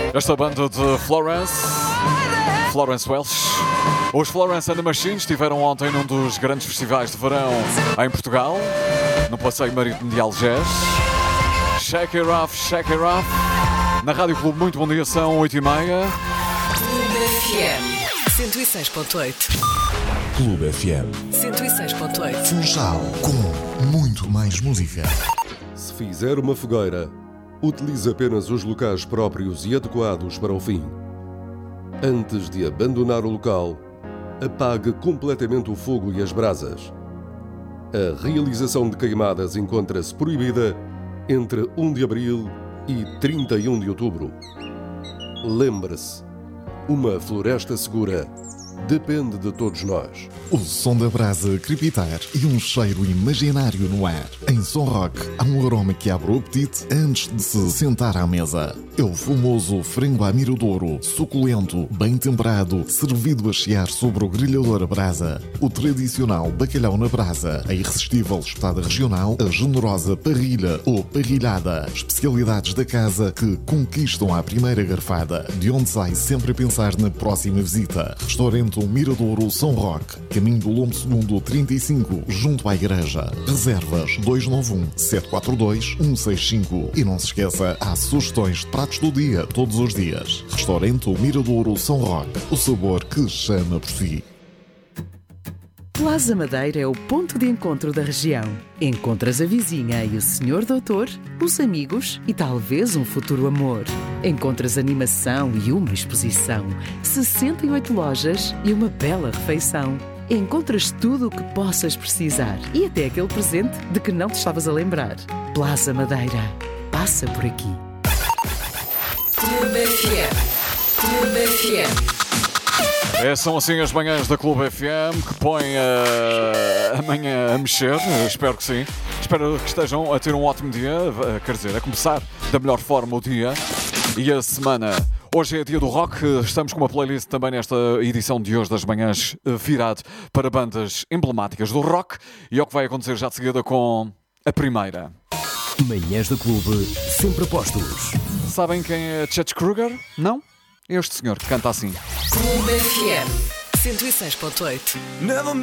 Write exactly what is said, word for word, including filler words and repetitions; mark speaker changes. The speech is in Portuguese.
Speaker 1: Esta banda de Florence, Florence Welch. Os Florence and the Machine estiveram ontem num dos grandes festivais de verão em Portugal, no Passeio Marítimo de Algés. Shake it off, shake it off. Na Rádio Clube, muito bom dia, são oito e meia.
Speaker 2: Clube F M cento e seis ponto oito.
Speaker 3: Clube F M
Speaker 2: cento e seis ponto oito.
Speaker 3: Funchal com muito mais música.
Speaker 4: Se fizer uma fogueira, utilize apenas os locais próprios e adequados para o fim. Antes de abandonar o local, apague completamente o fogo e as brasas. A realização de queimadas encontra-se proibida entre um de abril e trinta e um de outubro. Lembre-se, uma floresta segura depende de todos nós.
Speaker 3: O som da brasa crepitar e um cheiro imaginário no ar. Em Som Rock há um aroma que abre o apetite antes de se sentar à mesa. É o famoso frango à miradouro, suculento, bem temperado, servido a chiar sobre o grelhador a brasa. O tradicional bacalhau na brasa, a irresistível espetada regional, a generosa parrilha ou parrilhada. Especialidades da casa que conquistam à primeira garfada, de onde sai sempre a pensar na próxima visita. Restaurante Miradouro São Roque, caminho do Lombo Segundo trinta e cinco, junto à igreja. Reservas dois nove um, sete quatro dois, um seis cinco. E não se esqueça, há sugestões de pratos do dia, todos os dias. Restaurante Miradouro São Roque, o sabor que chama por si.
Speaker 5: Plaza Madeira é o ponto de encontro da região. Encontras a vizinha e o senhor doutor, os amigos e talvez um futuro amor. Encontras animação e uma exposição, sessenta e oito lojas e uma bela refeição. Encontras tudo o que possas precisar e até aquele presente de que não te estavas a lembrar. Plaza Madeira. Passa por aqui.
Speaker 2: Clube F M. Clube F M.
Speaker 1: É, são assim as manhãs da Clube F M que põem a, a manhã a mexer, espero que sim. Espero que estejam a ter um ótimo dia, quer dizer, a começar da melhor forma o dia e a semana. Hoje é dia do rock, estamos com uma playlist também nesta edição de hoje das manhãs virado para bandas emblemáticas do rock e é o que vai acontecer já de seguida com a primeira.
Speaker 6: Manhãs da Clube, sempre apostos.
Speaker 1: Sabem quem é Chet Kruger? Não? Este senhor que canta assim.
Speaker 2: Clube F M cento e seis ponto oito.